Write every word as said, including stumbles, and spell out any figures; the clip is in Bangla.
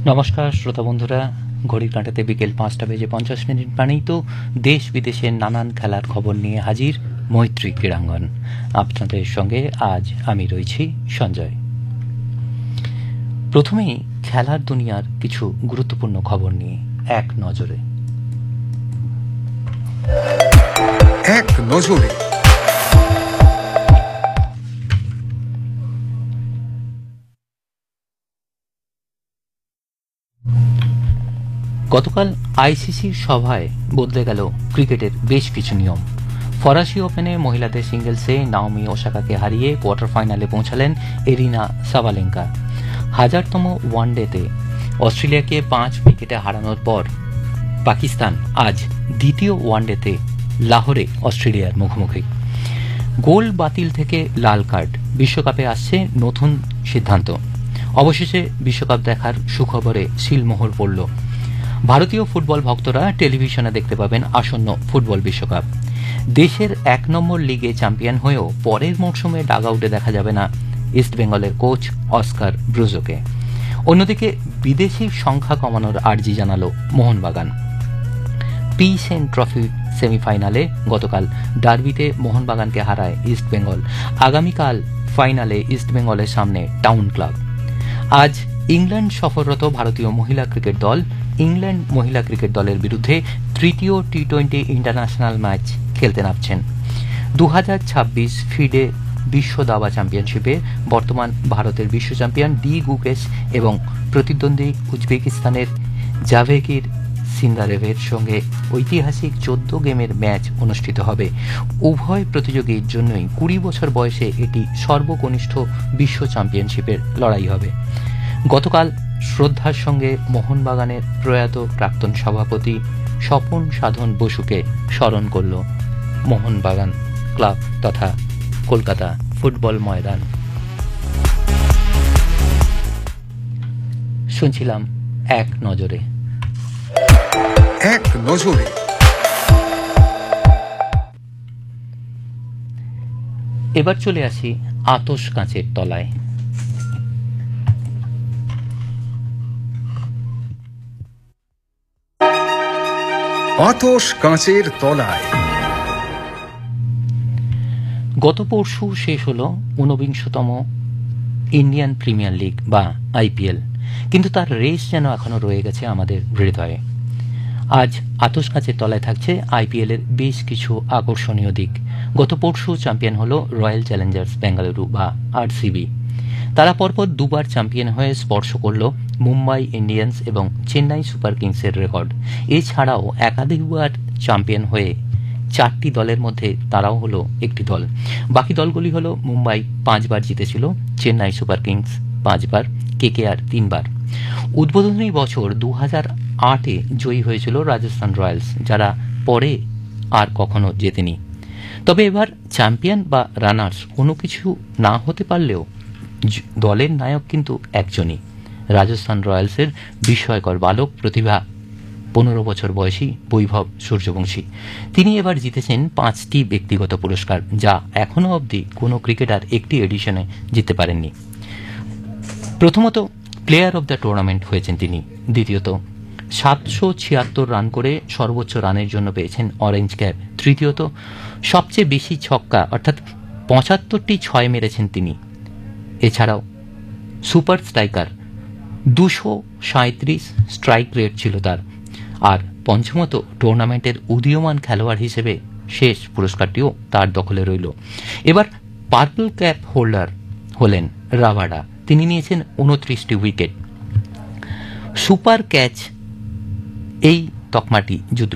নমস্কার শ্রোতা বন্ধুরা, ঘড়ির কাঁটাতে বিকেল পাঁচটা বেজে পঞ্চাশ মিনিট মানেই তো দেশ বিদেশের নানান খেলার খবর নিয়ে হাজির মৈত্রী ক্রীড়াঙ্গন। আপনাদের সঙ্গে আজ আমি রয়েছি সঞ্জয়। প্রথমেই খেলার দুনিয়ার কিছু গুরুত্বপূর্ণ খবর নিয়ে এক নজরে এক নজরে গতকাল আইসিসির সভায় বদলে গেল ক্রিকেটের বেশ কিছু নিয়ম। ফরাসি ওপেনে মহিলাদের সিঙ্গেলসে নাওমি ওসাকাকে হারিয়ে কোয়ার্টার ফাইনালে পৌঁছালেন এরিনা সাবালেঙ্কা। হাজারতম ওয়ানডেতে অস্ট্রেলিয়াকে পাঁচ উইকেটে হারানোর পর পাকিস্তান আজ দ্বিতীয় ওয়ানডেতে লাহোরে অস্ট্রেলিয়ার মুখোমুখি। গোল বাতিল থেকে লাল কার্ড, বিশ্বকাপে আসছে নতুন সিদ্ধান্ত। অবশেষে বিশ্বকাপ দেখার সুখবরে সিলমোহর পড়ল। ভারতীয় ফুটবল ভক্তরা টেলিভিশনে দেখতে পাবেন আসন্ন ফুটবল বিশ্বকাপ। দেশের এক নম্বর লিগে চ্যাম্পিয়ন হয়েও পরের মরশুমে ডাগআউটে দেখা যাবে না ইস্টবেঙ্গলের কোচ অস্কার ব্রুজোকে। অন্যদিকে বিদেশি সংখ্যা কমানোর আর্জি জানালো মোহনবাগান। পিসেন ট্রফি সেমিফাইনালে গতকাল ডার্বিতে মোহনবাগানকে হারায় ইস্টবেঙ্গল। আগামীকাল ফাইনালে ইস্টবেঙ্গলের সামনে টাউন ক্লাব। আজ ইংল্যান্ড সফররত ভারতীয় মহিলা ক্রিকেট দল ইংল্যান্ড মহিলা ক্রিকেট দলের বিরুদ্ধে তৃতীয় টি টোয়েন্টি ইন্টারন্যাশনাল ম্যাচ খেলতে নামছেন। দু হাজার ছাব্বিশ ফিডে বিশ্ব দাবা চ্যাম্পিয়নশিপে বর্তমান ভারতের বিশ্ব চ্যাম্পিয়ন ডি গুকেশ এবং প্রতিদ্বন্দ্বী উজবেকিস্তানের জাভেকির সিন্দারেভের সঙ্গে ঐতিহাসিক চোদ্দ গেমের ম্যাচ অনুষ্ঠিত হবে। উভয় প্রতিযোগীর জন্যই কুড়ি বছর বয়সে এটি সর্বকনিষ্ঠ বিশ্ব চ্যাম্পিয়নশিপের লড়াই হবে। গতকাল শ্রদ্ধার সঙ্গে মোহনবাগানের প্রয়াত প্রাক্তন সভাপতি স্বপন সাধন বসুকে স্মরণ করল মোহনবাগান ক্লাব তথা কলকাতা ফুটবল ময়দান। শুনছিলাম এক নজরে এক নজরে এবার চলে আসি আতশ কাঁচের তলায়। আতশ কাঁচের তলায় গত পরশু শেষ হল ঊনবিংশতম ইন্ডিয়ান প্রিমিয়ার লিগ বা আইপিএল, কিন্তু তার রেস যেন এখনো রয়ে গেছে আমাদের হৃদয়ে। আজ আতশ কাঁচের তলায় থাকছে আইপিএল এর বেশ কিছু আকর্ষণীয় দিক। গত পরশু চ্যাম্পিয়ন হল রয়্যাল চ্যালেঞ্জার্স বেঙ্গালুরু বা আরসিবি। তারা পরপর দুবার চ্যাম্পিয়ন হয়ে স্পর্শ করল মুম্বাই ইন্ডিয়ান্স এবং চেন্নাই সুপার কিংসের রেকর্ড। এছাড়াও একাধিকবার চ্যাম্পিয়ন হয়ে চারটি দলের মধ্যে তারাও হলো একটি দল। বাকি দলগুলি হলো মুম্বাই পাঁচবার জিতেছিল, চেন্নাই সুপার কিংস পাঁচবার, কেকেআর তিনবার। উদ্বোধনী বছর দু হাজার আটে জয়ী হয়েছিল রাজস্থান রয়্যালস, যারা পরে আর কখনো জেতেনি। তবে এবার চ্যাম্পিয়ন বা রানার্স কোনো কিছু না হতে পারলেও দলের নায়ক কিন্তু একজনই, রাজস্থান রয়্যালসের বিস্ময়কর বালক প্রতিভা পনেরো বছর বয়সী বৈভব সূর্যবংশী। তিনি এবার জিতেছেন পাঁচটি ব্যক্তিগত পুরস্কার, যা এখনো অবধি কোনো ক্রিকেটার একটি এডিশনে জিততে পারেননি। প্রথমত প্লেয়ার অব দ্য টুর্নামেন্ট হয়েছেন তিনি। দ্বিতীয়ত সাতশো ছিয়াত্তর রান করে সর্বোচ্চ রানের জন্য পেয়েছেন অরেঞ্জ ক্যাপ। তৃতীয়ত সবচেয়ে বেশি ছক্কা অর্থাৎ পঁচাত্তরটি ছয় মেরেছেন তিনি। এছাড়াও সুপার স্ট্রাইকার দুশো সাঁত্রিশ স্ট্রাইক রেট ছিল তার। আর পঞ্চমত টুর্নামেন্টের উদীয়মান খেলোয়াড় হিসেবে শেষ পুরস্কারটিও তার দখলে রইল। এবার পার্পল ক্যাপ হোল্ডার হলেন রাভাডা। তিনি নিয়েছেন উনত্রিশটি উইকেট। সুপার ক্যাচ এই তকমাটি